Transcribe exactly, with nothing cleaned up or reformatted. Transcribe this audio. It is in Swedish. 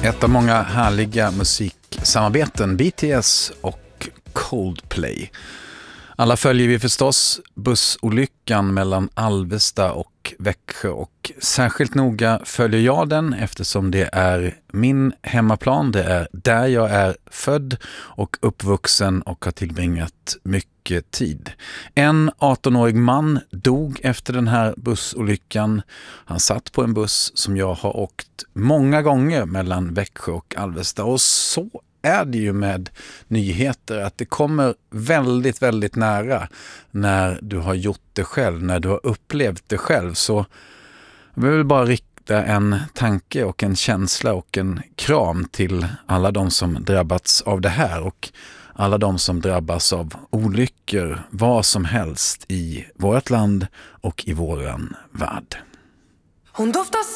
Ett av många härliga musiksamarbeten, B T S och Coldplay. Alla följer vi förstås bussolyckan mellan Alvesta och Växjö, och särskilt noga följer jag den eftersom det är min hemmaplan, det är där jag är född och uppvuxen och har tillbringat mycket tid. En arton-årig man dog efter den här bussolyckan. Han satt på en buss som jag har åkt många gånger mellan Växjö och Alvesta, och så är det ju med nyheter att det kommer väldigt, väldigt nära när du har gjort det själv, när du har upplevt det själv. Så jag vill bara rikta en tanke och en känsla och en kram till alla de som drabbats av det här och alla de som drabbas av olyckor, vad som helst i vårt land och i våran värld. Hon doftar